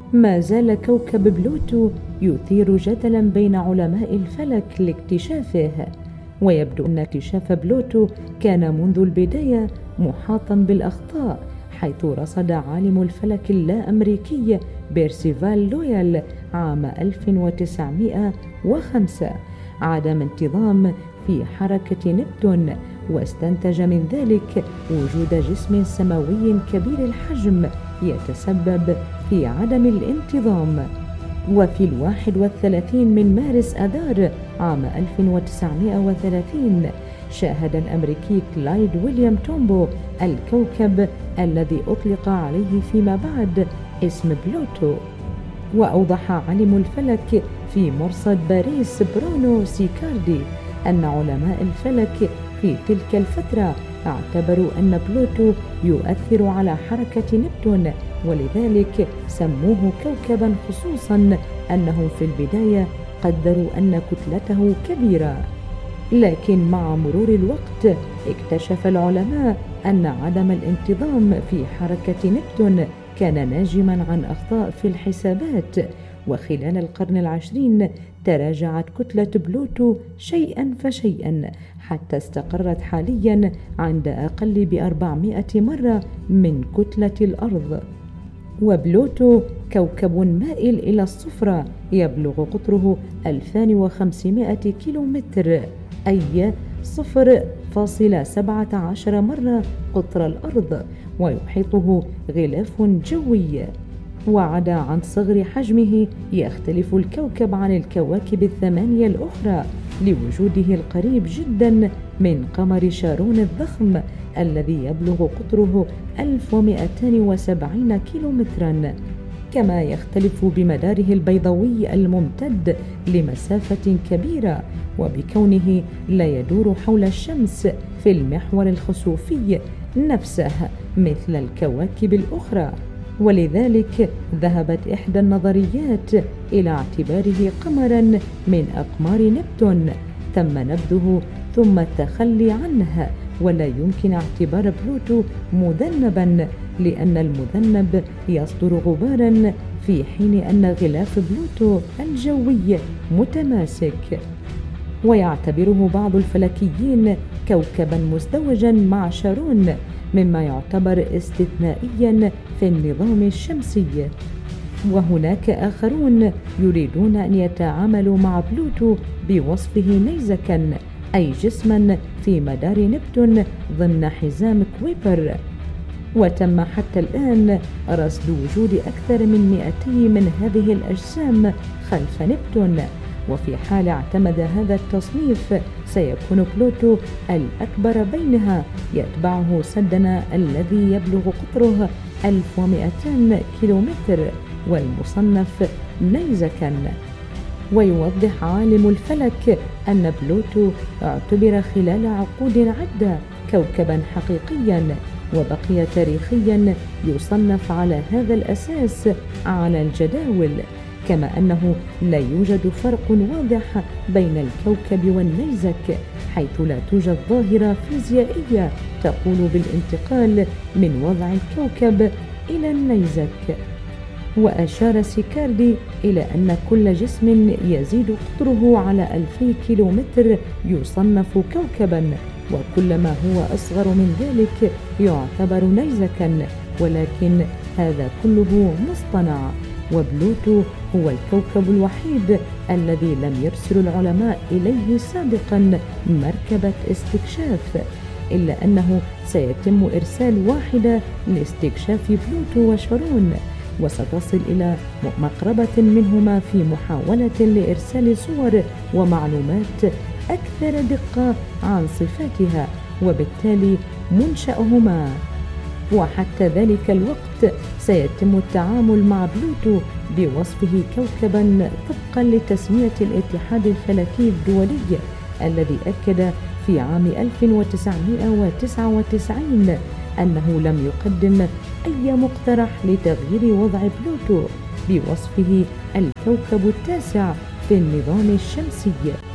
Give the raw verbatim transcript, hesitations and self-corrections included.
ما زال كوكب بلوتو يثير جدلا بين علماء الفلك لاكتشافه، ويبدو أن اكتشاف بلوتو كان منذ البداية محاطا بالأخطاء، حيث رصد عالم الفلك اللا-أمريكي بيرسيفال لويال عام ألف وتسعمائة وخمسة عدم انتظام في حركة نبتون، واستنتج من ذلك وجود جسم سماوي كبير الحجم يتسبب في عدم الانتظام. وفي الواحد والثلاثين من مارس آذار عام ألف وتسعمائة وثلاثين شاهد الأمريكي كلايد ويليام تومبو الكوكب الذي أطلق عليه فيما بعد اسم بلوتو. وأوضح عالم الفلك في مرصد باريس برونو سيكاردي أن علماء الفلك في تلك الفترة اعتبروا أن بلوتو يؤثر على حركة نبتون، ولذلك سموه كوكبا، خصوصا أنهم في البداية قدروا أن كتلته كبيرة. لكن مع مرور الوقت اكتشف العلماء أن عدم الانتظام في حركة نبتون كان ناجما عن أخطاء في الحسابات، وخلال القرن العشرين تراجعت كتلة بلوتو شيئا فشيئا حتى استقرت حاليا عند أقل بأربعمائة مرة من كتلة الأرض. وبلوتو كوكب مائل إلى الصفرة يبلغ قطره ألفين وخمسمائة كيلومتر، أي صفر فاصلة سبعة عشر مرة قطر الأرض، ويحيطه غلاف جوي. وعدا عن صغر حجمه يختلف الكوكب عن الكواكب الثمانية الأخرى لوجوده القريب جدا من قمر شارون الضخم الذي يبلغ قطره ألف ومئتين وسبعين كيلومترا، كما يختلف بمداره البيضاوي الممتد لمسافة كبيرة، وبكونه لا يدور حول الشمس في المحور الخسوفي نفسه مثل الكواكب الأخرى. ولذلك ذهبت إحدى النظريات إلى اعتباره قمرا من أقمار نبتون تم نبذه ثم التخلي عنه، ولا يمكن اعتبار بلوتو مذنبا لأن المذنب يصدر غبارا في حين أن غلاف بلوتو الجوي متماسك. ويعتبره بعض الفلكيين كوكبا مزدوجا مع شارون، مما يعتبر استثنائيا في النظام الشمسي. وهناك آخرون يريدون أن يتعاملوا مع بلوتو بوصفه نيزكا، أي جسما في مدار نبتون ضمن حزام كويبر. وتم حتى الآن رصد وجود أكثر من مئتي من هذه الأجسام خلف نبتون، وفي حال اعتمد هذا التصنيف سيكون بلوتو الأكبر بينها، يتبعه سدنا الذي يبلغ قطره ألف ومئتين كيلومتر والمصنف نيزكا. ويوضح عالم الفلك أن بلوتو اعتبر خلال عقود عدة كوكبا حقيقيا، وبقي تاريخيا يصنف على هذا الأساس على الجداول، كما أنه لا يوجد فرق واضح بين الكوكب والنيزك، حيث لا توجد ظاهرة فيزيائية تقول بالانتقال من وضع الكوكب إلى النيزك. وأشار سيكاردي إلى أن كل جسم يزيد قطره على ألفي كيلومتر يصنف كوكبا، وكل ما هو أصغر من ذلك يعتبر نيزكا، ولكن هذا كله مصطنع. وبلوتو هو الكوكب الوحيد الذي لم يرسل العلماء إليه سابقا مركبة استكشاف، إلا أنه سيتم إرسال واحدة لاستكشاف بلوتو وشارون، وستصل إلى مقربة منهما في محاولة لإرسال صور ومعلومات أكثر دقة عن صفاتها وبالتالي منشأهما. وحتى ذلك الوقت سيتم التعامل مع بلوتو بوصفه كوكبا طبقا لتسمية الاتحاد الفلكي الدولي الذي أكد في عام ألف وتسعمائة وتسعة وتسعين أنه لم يقدم أي مقترح لتغيير وضع بلوتو بوصفه الكوكب التاسع في النظام الشمسي.